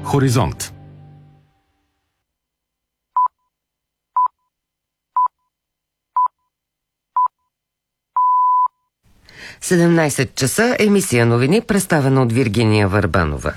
Хоризонт. – 17 часа, емисия новини, представена от Виргиния Върбанова.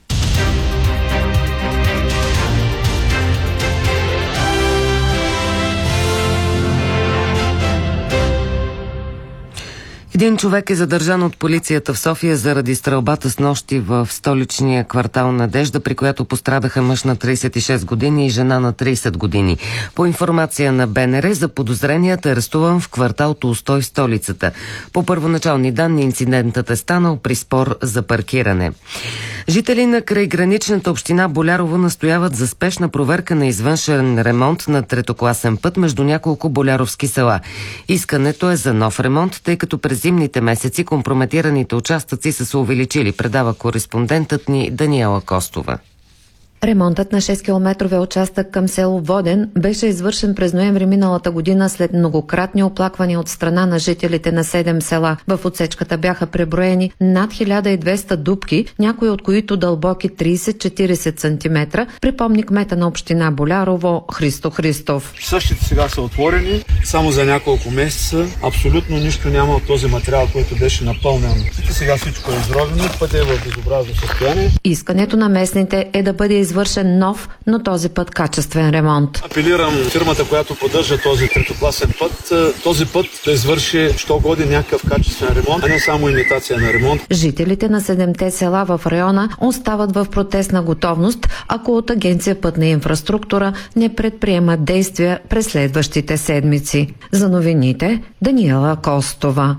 Един човек е задържан от полицията в София заради стрелбата снощи в столичния квартал Надежда, при която пострадаха мъж на 36 години и жена на 30 години. По информация на БНР, за подозреният е арестуван в квартал Толстой в столицата. По първоначални данни инцидентът е станал при спор за паркиране. Жители на крайграничната община Болярово настояват за спешна проверка на извъншен ремонт на третокласен път между няколко боляровски села. Искането е за нов ремонт, тъй като през зимните месеци компрометираните участъци са се увеличили, предава кореспондентът ни Даниела Костова. Ремонтът на 6-километровия участък към село Воден беше извършен през ноември миналата година след многократни оплаквания от страна на жителите на 7 села. В отсечката бяха преброени над 1200 дупки, някои от които дълбоки 30-40 см, припомни кмета на община Болярово Христо Христов. Същите сега са отворени само за няколко месеца. Абсолютно нищо няма от този материал, който беше напълнен. Сега всичко е изровено, пътят е в безобразно състояние. Искането на местните е да бъде извършен нов, но този път качествен ремонт. Апелирам фирмата, която поддържа този третокласен път, този път да извърши що годи някакъв качествен ремонт, а не само имитация на ремонт. Жителите на 7-те села в района остават в протестна готовност, ако от Агенция Пътна инфраструктура не предприемат действия през следващите седмици. За новините Даниела Костова.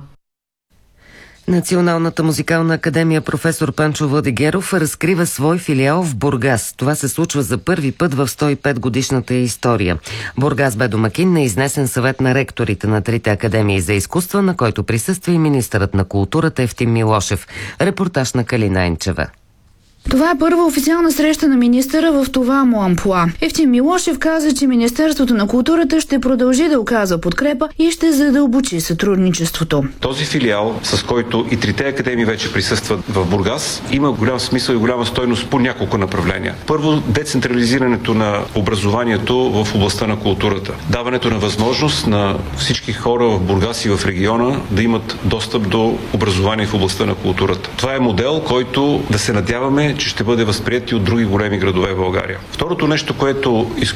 Националната музикална академия професор Панчо Владигеров разкрива свой филиал в Бургас. Това се случва за първи път в 105-годишната история. Бургас бе домакин на изнесен съвет на ректорите на трите академии за изкуства, на който присъства и министърът на културата Евтим Милошев. Репортаж на Калина Енчева. Това е първа официална среща на министъра в това му амплоа. Евтим Милошев каза, че Министерството на културата ще продължи да оказва подкрепа и ще задълбочи сътрудничеството. Този филиал, с който и трите академии вече присъстват в Бургас, има голям смисъл и голяма стойност по няколко направления. Първо, децентрализирането на образованието в областта на културата. Даването на възможност на всички хора в Бургас и в региона да имат достъп до образование в областта на културата. Това е модел, който да се надяваме, че ще бъде възприет и от други големи градове в България. Второто нещо, което